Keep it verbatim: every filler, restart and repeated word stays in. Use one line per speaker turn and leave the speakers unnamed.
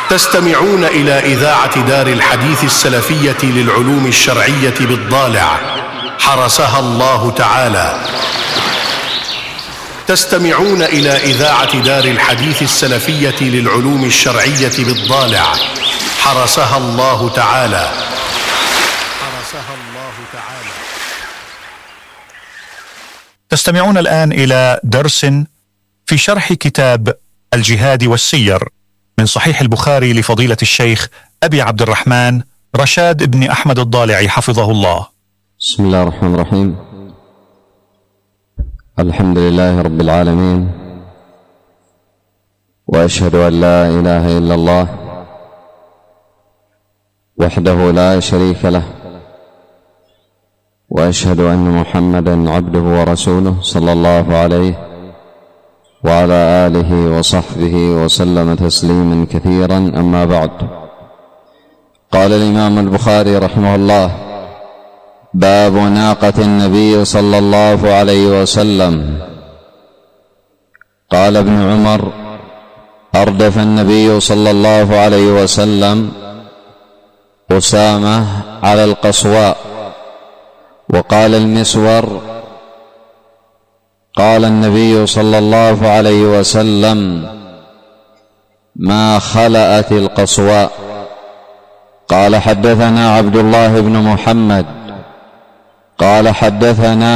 تستمعون إلى إذاعة دار الحديث السلفية للعلوم الشرعية بالضالع حرسها الله تعالى. تستمعون إلى إذاعة دار الحديث السلفية للعلوم الشرعية بالضالع حرسها الله تعالى. حرسها الله تعالى.
تستمعون الآن إلى درس في شرح كتاب الجهاد والسير من صحيح البخاري لفضيلة الشيخ أبي عبد الرحمن رشاد بن أحمد الضالعي حفظه الله.
بسم الله الرحمن الرحيم. الحمد لله رب العالمين، وأشهد أن لا إله إلا الله وحده لا شريك له، وأشهد أن محمدا عبده ورسوله صلى الله عليه وعلى آله وصحبه وسلم تسليما كثيرا. أما بعد، قال الإمام البخاري رحمه الله: باب ناقة النبي صلى الله عليه وسلم. قال ابن عمر: أردف النبي صلى الله عليه وسلم أسامة على القصواء. وقال المسور: قال النبي صلى الله عليه وسلم: ما خلأت القصواء. قال: حدثنا عبد الله بن محمد قال حدثنا